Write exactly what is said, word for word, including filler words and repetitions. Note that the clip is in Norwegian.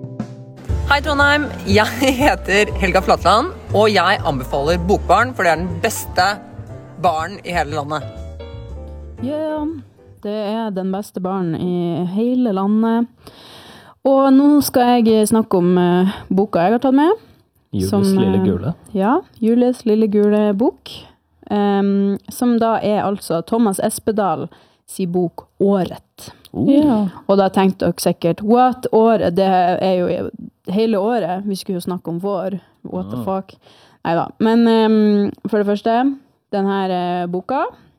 Hei Trondheim, jeg heter Helga Flatland, og jeg anbefaler Bokbarn, for det er den beste baren i hele landet. Ja, det er den beste baren i hele landet. Og nå skal jeg snakke om uh, boka jeg har tatt med. Julies som, lille gule. Ja, Julies lille gule bok. Um, som da er altså Thomas Espedal sin bok Året. Uh. Ja. Og da tenkte dere sikkert, what året? Det er jo hele året. Vi skulle jo snakke om vår. What the fuck? Neida. Men um, for det første, den her uh, boka